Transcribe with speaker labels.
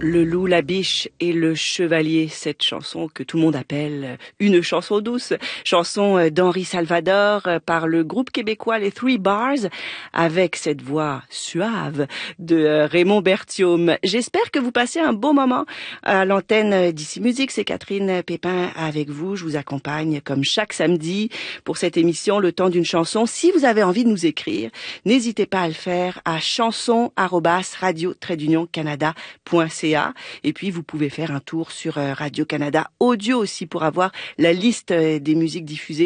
Speaker 1: Le loup, la biche et le chevalier, cette chanson que tout le monde appelle une chanson douce, chanson d'Henri Salvador par le groupe québécois les Three Bars, avec cette voix suave de Raymond Berthiaume. J'espère que vous passez un beau moment à l'antenne d'Ici Musique. C'est Catherine Pépin avec vous. Je vous accompagne comme chaque samedi pour cette émission Le Temps d'une chanson. Si vous avez envie de nous écrire, n'hésitez pas à le faire à chanson@radio-canada.ca. Et puis, vous pouvez faire un tour sur Radio-Canada Audio aussi pour avoir la liste des musiques diffusées